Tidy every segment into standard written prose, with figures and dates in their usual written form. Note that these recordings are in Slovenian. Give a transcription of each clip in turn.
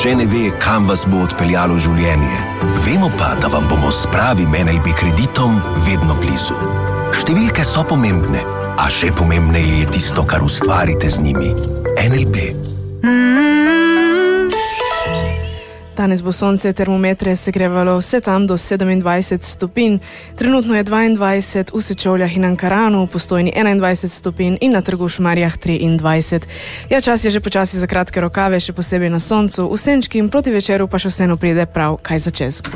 Nihče ne ve, kam vas bo odpeljalo življenje. Vemo pa, da vam bomo s pravim NLB kreditom vedno blizu. Številke so pomembne, a še pomembneje je tisto, kar ustvarite z njimi. NLB. Danes bo sonce, termometre segrevalo vse tam do 27 stopinj. Trenutno je 22 v Sečovljah in Ankaranu, v Postojni 21 stopinj in na Trgu v Šmarjah 23. Ja, čas je že počasi za kratke rokave, še posebej na soncu, v senčki in proti večeru pa še vseeno pride prav kaj za čez.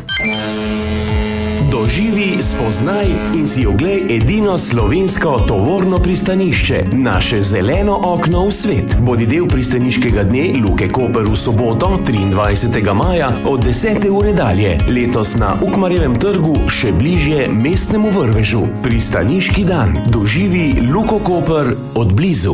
Doživi, spoznaj in si oglej edino slovensko tovorno pristanišče, naše zeleno okno v svet. Bodi del pristaniškega dne Luke Koper v soboto 23. maja od 10. ure dalje. Letos na Ukmarjevem trgu še bližje mestnemu vrvežu. Pristaniški dan. Doživi Luko Koper od blizu.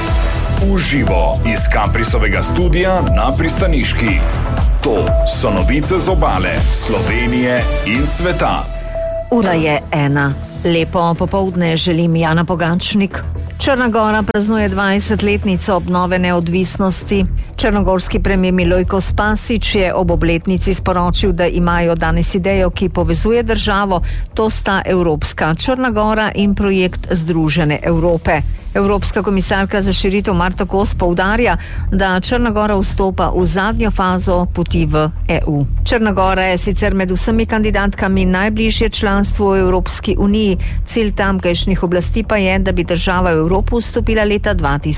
Uživo iz Kaprisovega studia na pristaniški. To so novice z obale, Slovenije in sveta. Ura je 1. Lepo popoldne želim Jana Pogačnik. Črna Gora praznuje 20-letnico obnove neodvisnosti. Črnogorski premijer Milojko Spasić je ob obletnici sporočil, da imajo danes idejo, ki povezuje državo, to sta Evropska Črna Gora in projekt Združene Evrope. Evropska komisarka za širitev Marta Kos poudarja, da Črna Gora vstopa v zadnjo fazo poti v EU. Črna Gora je sicer med vsemi kandidatkami najbližje članstvu v Evropski uniji. Cilj tamkajšnjih oblasti pa je, da bi država v Evropo vstopila leta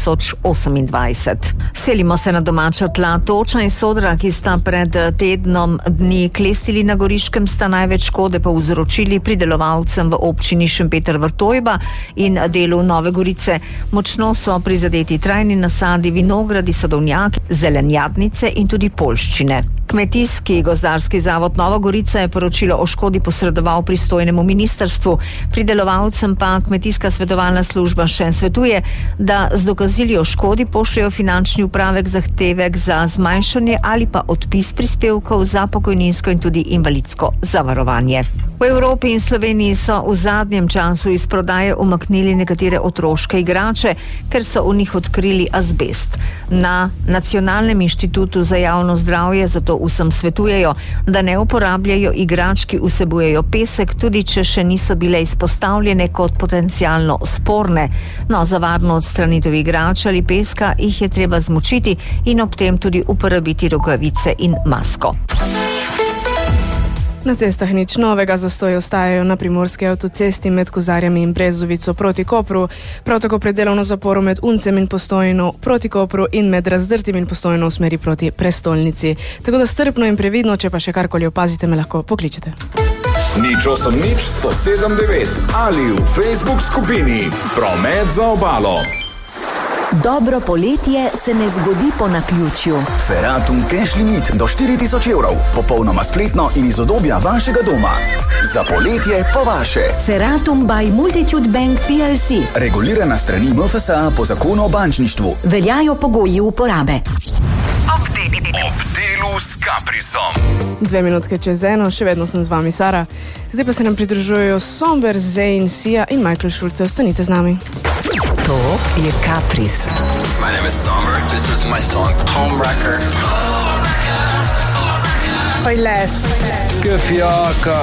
2028. Selimo se na domača tla. Toča in Sodra, ki sta pred tednom dni klestili na Goriškem, sta največ škode povzročili pridelovalcem v občini Šempeter Vrtojba in delu Nove Gorice. Močno so prizadeti trajni nasadi, vinogradi, sadovnjaki, zelenjadnice in tudi poljščine. Kmetijski gozdarski zavod Nova Gorica je poročilo o škodi posredoval pristojnemu ministrstvu. Pridelovalcem pa kmetijska svetovalna služba še svetuje, da z dokazili o škodi pošljajo finančni upravek zahtevek za zmanjšanje ali pa odpis prispevkov za pokojninsko in tudi invalidsko zavarovanje. V Evropi in Sloveniji so v zadnjem času iz prodaje umaknili nekatere otroške igrače, ker so v njih odkrili azbest. Na Nacionalnem inštitutu za javno zdravje zato vsem svetujejo, da ne uporabljajo igrač, ki vsebujejo pesek, tudi če še niso bile izpostavljene kot potencialno sporne. No, za varno odstranitev igrač ali peska jih je treba zmočiti in ob tem tudi uporabiti rokavice in masko. Na cestah nič novega, zastoji ostajajo na primorski avtocesti med Kozarjami in Brezovico proti Kopru, prav tako pred delovno zaporo med Uncem in Postojno proti Kopru in med Razdrtim in Postojno v smeri proti prestolnici. Tako da strpno in previdno, če pa še karkoli opazite, me lahko pokličete. Nič 179 ali v Facebook skupini Promet za obalo. Dobro poletje se ne zgodi po naključju. Feratum cash limit do 4000 evrov. Popolnoma spletno in iz udobja vašega doma. Za poletje po vaše. Feratum by Multitude Bank PLC. Regulirana strani MFSA po zakonu o bančništvu. Veljajo pogoji uporabe. Ob delu s Kaprisom. 2 minutke čez 1, še vedno sem z vami Sara. Zdaj pa se nam pridružujejo Somber, Zayn, Sia in Michael Schulte. Ostanite z nami. To je Kapris. My name is Somber. This is my song Homewrecker. Oj les. Kefjaka.